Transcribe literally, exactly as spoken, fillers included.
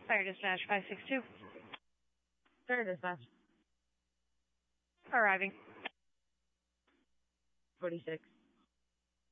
Fire dispatch five six two. Fire dispatch. Arriving. forty-six.